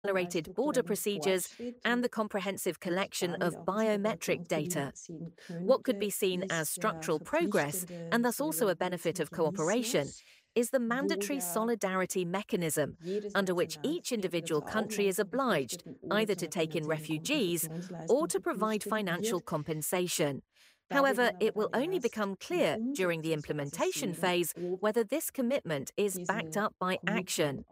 accelerated border procedures, and the comprehensive collection of biometric data. What could be seen as structural progress, and thus also a benefit of cooperation, is the mandatory solidarity mechanism, under which each individual country is obliged either to take in refugees or to provide financial compensation. However, it will only become clear during the implementation phase whether this commitment is backed up by action.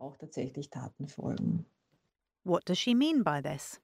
What does she mean by this?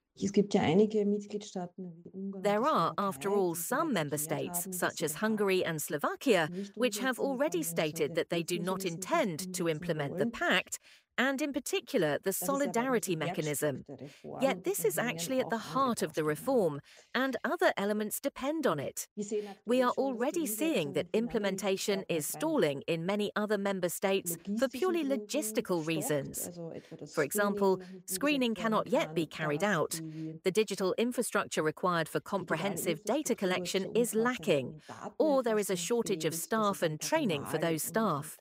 There are, after all, some member states, such as Hungary and Slovakia, which have already stated that they do not intend to implement the pact, and in particular the solidarity mechanism. Yet this is actually at the heart of the reform, and other elements depend on it. We are already seeing that implementation is stalling in many other member states for purely logistical reasons. For example, screening cannot yet be carried out. The digital infrastructure required for comprehensive data collection is lacking, or there is a shortage of staff and training for those staff.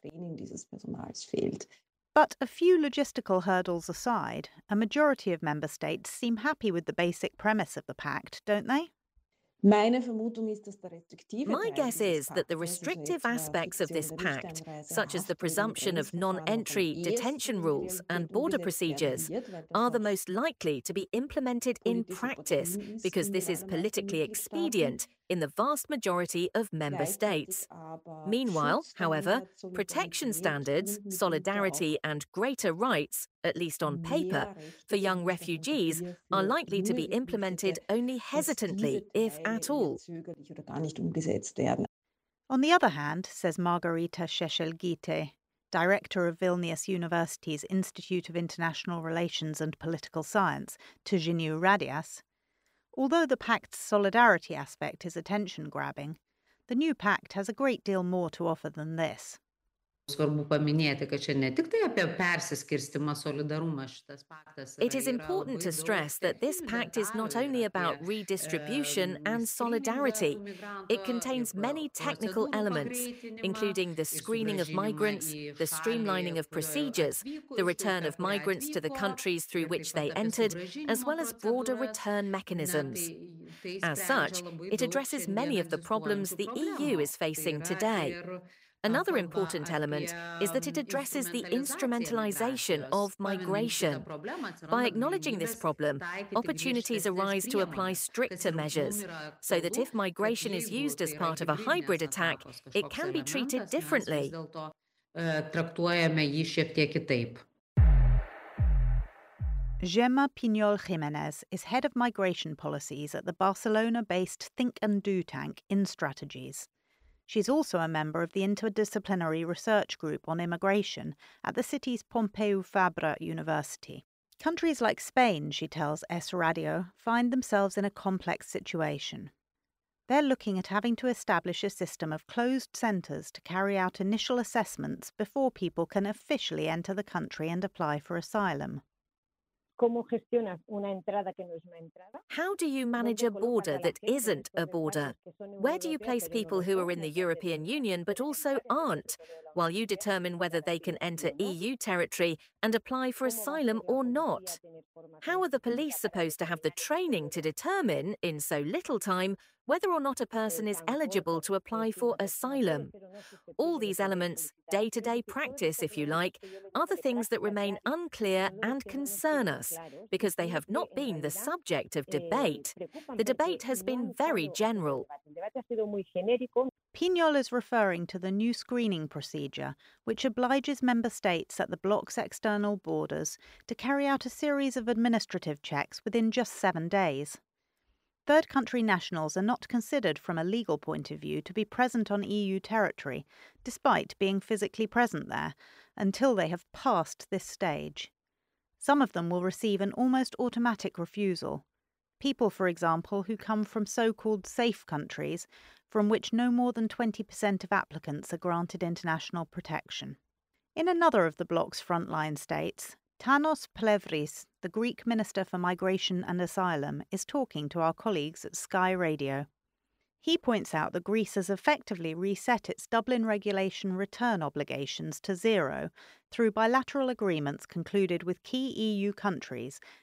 But a few logistical hurdles aside, a majority of member states seem happy with the basic premise of the pact, don't they? My guess is that the restrictive aspects of this pact, such as the presumption of non-entry detention rules and border procedures, are the most likely to be implemented in practice because this is politically expedient in the vast majority of member states. Meanwhile, however, protection standards, solidarity and greater rights, at least on paper, for young refugees are likely to be implemented only hesitantly, if at all. On the other hand, says Margarita Szeszel-Gite, director of Vilnius University's Institute of International Relations and Political Science, to Zhiniu Radias, although the pact's solidarity aspect is attention-grabbing, the new pact has a great deal more to offer than this. It is important to stress that this pact is not only about redistribution and solidarity. It contains many technical elements, including the screening of migrants, the streamlining of procedures, the return of migrants to the countries through which they entered, as well as broader return mechanisms. As such, it addresses many of the problems the EU is facing today. Another important element is that it addresses the instrumentalization of migration. By acknowledging this problem, opportunities arise to apply stricter measures, so that if migration is used as part of a hybrid attack, it can be treated differently. Gemma Piñol Jiménez is head of migration policies at the Barcelona-based Think and Do tank InStrategies. She's also a member of the Interdisciplinary Research Group on Immigration at the city's Pompeu Fabra University. Countries like Spain, she tells Es Radio, find themselves in a complex situation. They're looking at having to establish a system of closed centres to carry out initial assessments before people can officially enter the country and apply for asylum. How do you manage a border that isn't a border? Where do you place people who are in the European Union but also aren't, while you determine whether they can enter EU territory and apply for asylum or not? How are the police supposed to have the training to determine, in so little time, whether or not a person is eligible to apply for asylum? All these elements, day-to-day practice, if you like, are the things that remain unclear and concern us, because they have not been the subject of debate. The debate has been very general. Piñol is referring to the new screening procedure, which obliges member states at the bloc's external borders to carry out a series of administrative checks within just 7 days. Third country nationals are not considered from a legal point of view to be present on EU territory, despite being physically present there, until they have passed this stage. Some of them will receive an almost automatic refusal. People, for example, who come from so-called safe countries, from which no more than 20% of applicants are granted international protection. In another of the bloc's frontline states, Tanos Plevris, the Greek Minister for Migration and Asylum, is talking to our colleagues at Sky Radio. He points out that Greece has effectively reset its Dublin regulation return obligations to zero through bilateral agreements concluded with key EU countries